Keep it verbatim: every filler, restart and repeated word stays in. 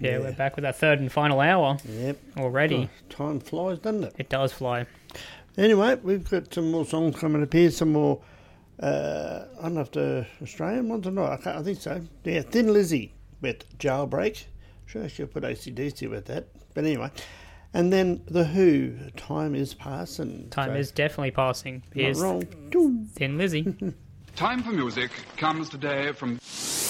Yeah, Yeah. we're back with our third and final hour Yep. already. Oh, time flies, doesn't it? It does fly. Anyway, we've got some more songs coming up here, some more, uh, I don't know if the Australian ones or not, I, can't, I think so. Yeah, Thin Lizzy with Jailbreak. Sure I should put A C D C with that. But anyway. And then The Who, Time Is Passing. Time so, is definitely passing. not Here's wrong. Thin Lizzy. Time for music comes today from